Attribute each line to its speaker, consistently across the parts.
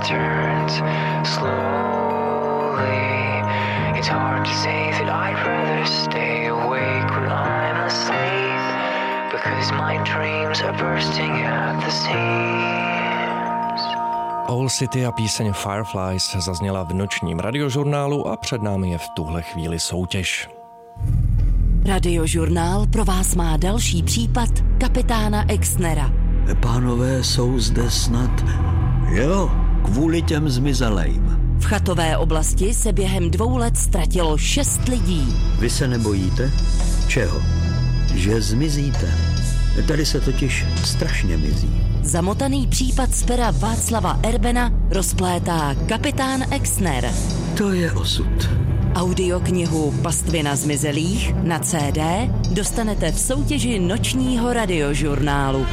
Speaker 1: turns slowly. It's hard to say that I'd rather stay awake when I'm asleep, because my dreams are bursting at the seams.
Speaker 2: Owl City a píseň Fireflies zazněla v nočním radiožurnálu a před námi je v tuhle chvíli soutěž.
Speaker 3: Radiožurnál pro vás má další případ kapitána Exnera.
Speaker 4: Pánové, jsou zde snad... Jo, kvůli těm zmizelým.
Speaker 3: V chatové oblasti se během 2 let ztratilo 6 lidí.
Speaker 4: Vy se nebojíte? Čeho? Že zmizíte. Tady se totiž strašně mizí.
Speaker 3: Zamotaný případ z pera Václava Erbena rozplétá kapitán Exner.
Speaker 4: To je osud.
Speaker 3: Audioknihu Pastvina zmizelých na CD dostanete v soutěži nočního radiožurnálu.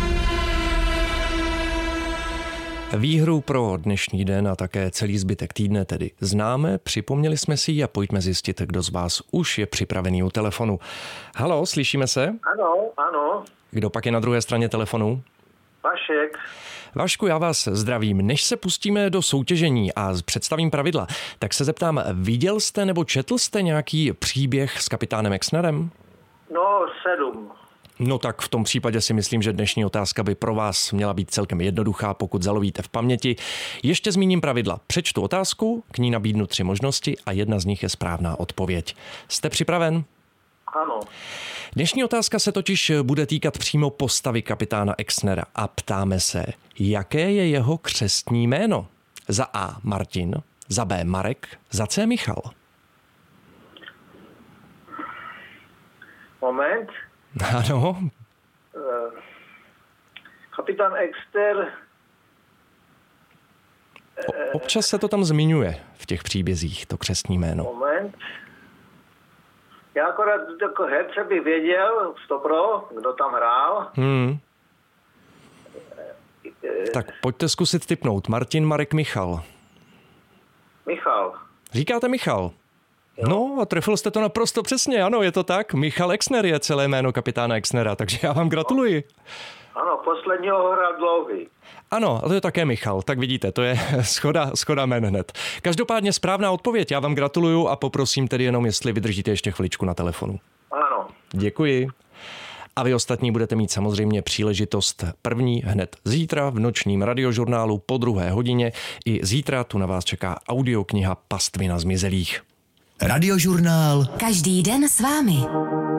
Speaker 2: Výhru pro dnešní den a také celý zbytek týdne tedy známe, připomněli jsme si ji a pojďme zjistit, kdo z vás už je připravený u telefonu. Haló, slyšíme se?
Speaker 5: Ano.
Speaker 2: Kdo pak je na druhé straně telefonu?
Speaker 5: Vašek.
Speaker 2: Vašku, já vás zdravím. Než se pustíme do soutěžení a představím pravidla, tak se zeptám, viděl jste nebo četl jste nějaký příběh s kapitánem Exnerem?
Speaker 5: No, 7.
Speaker 2: No tak v tom případě si myslím, že dnešní otázka by pro vás měla být celkem jednoduchá, pokud zalovíte v paměti. Ještě zmíním pravidla. Přečtu otázku, k ní nabídnu 3 možnosti a jedna z nich je správná odpověď. Jste připraven?
Speaker 5: Ano.
Speaker 2: Dnešní otázka se totiž bude týkat přímo postavy kapitána Exnera a ptáme se, jaké je jeho křestní jméno? Za A Martin, za B Marek, za C Michal.
Speaker 5: Moment.
Speaker 2: Ano.
Speaker 5: Kapitán Exner.
Speaker 2: Občas se to tam zmiňuje v těch příbězích, to křestní jméno.
Speaker 5: Moment. Já akorát jako herce bych věděl, kdo tam hrál.
Speaker 2: Tak pojďte zkusit tipnout. Martin, Marek, Michal.
Speaker 5: Michal.
Speaker 2: Říkáte Michal? No a trefil jste to naprosto přesně, ano, je to tak. Michal Exner je celé jméno kapitána Exnera, takže já vám gratuluji.
Speaker 5: Ano, posledního hrál Dlouhý.
Speaker 2: Ano, a to je také Michal, tak vidíte, to je schoda jmen hned. Každopádně správná odpověď, já vám gratuluju a poprosím tedy jenom, jestli vydržíte ještě chviličku na telefonu.
Speaker 5: Ano.
Speaker 2: Děkuji. A vy ostatní budete mít samozřejmě příležitost první hned zítra v nočním radiožurnálu po 2. hodině. I zítra tu na vás čeká audiokniha Pastvina zmizelých.
Speaker 6: Radiožurnál.
Speaker 3: Každý den s vámi.